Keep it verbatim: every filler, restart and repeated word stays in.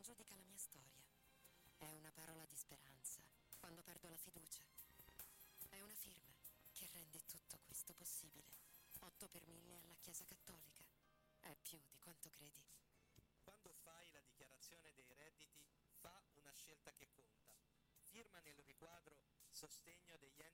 giudica la mia storia. È una parola di speranza quando perdo la fiducia. È una firma che rende tutto questo possibile. Otto per mille alla Chiesa Cattolica. È più di quanto credi. Quando fai la dichiarazione dei redditi, fa una scelta che conta. Firma nel riquadro Sostegno degli